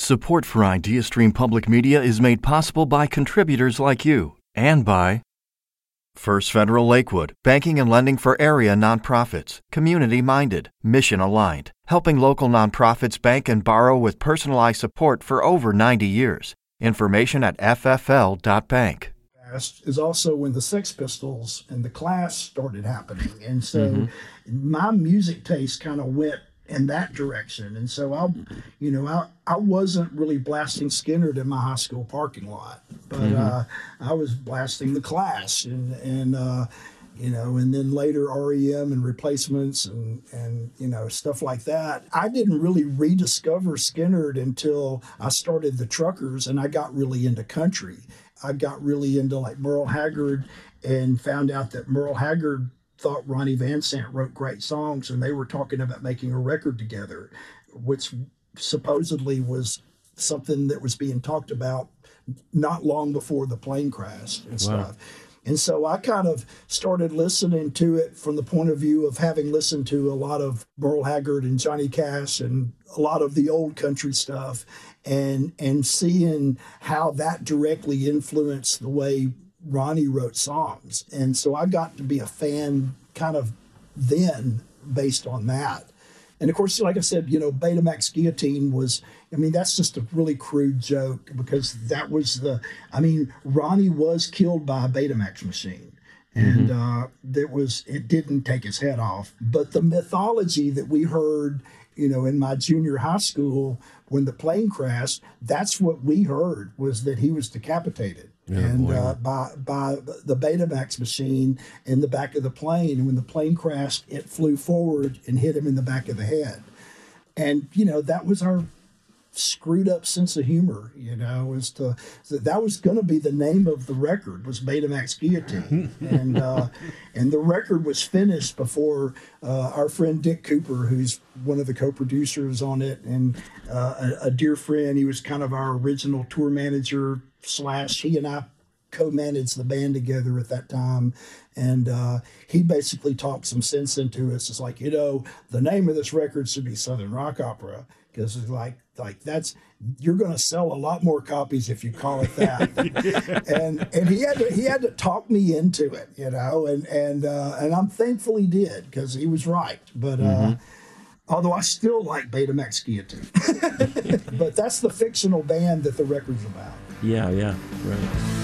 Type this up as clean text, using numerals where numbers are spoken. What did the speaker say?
Support for IdeaStream Public Media is made possible by contributors like you and by First Federal Lakewood, banking and lending for area nonprofits, community-minded, mission-aligned, helping local nonprofits bank and borrow with personalized support for over 90 years. Information at ffl.bank. Is also when the Sex Pistols and the Clash started happening. And so my music taste kind of went in that direction. And so I wasn't really blasting Skynyrd in my high school parking lot, but I was blasting the Clash and then later REM and Replacements and stuff like that. I didn't really rediscover Skynyrd until I started the Truckers and I got really into country. I got really into like Merle Haggard and found out that Merle Haggard thought Ronnie Van Sant wrote great songs, and they were talking about making a record together, which supposedly was something that was being talked about not long before the plane crashed and stuff. And so I kind of started listening to it from the point of view of having listened to a lot of Merle Haggard and Johnny Cash and a lot of the old country stuff and seeing how that directly influenced the way Ronnie wrote songs. And so I got to be a fan kind of then based on that. And of course, like I said, Betamax Guillotine was, that's just a really crude joke because that was Ronnie was killed by a Betamax machine. And it didn't take his head off. But the mythology that we heard, in my junior high school when the plane crashed, that's what we heard was that he was decapitated. By the Betamax machine in the back of the plane. And when the plane crashed, it flew forward and hit him in the back of the head. And, that was our screwed up sense of humor, that was going to be the name of the record was Betamax Guillotine. And the record was finished before our friend Dick Cooper, who's one of the co-producers on it and a dear friend. He was kind of our original tour manager / he and I co-managed the band together at that time. And he basically talked some sense into us. It's like, the name of this record should be Southern Rock Opera, because it's like that's, you're going to sell a lot more copies if you call it that. and he had to talk me into it, and I'm thankful he did because he was right. But although I still like Betamax Guillotine, but that's the fictional band that the record's about. Yeah, right.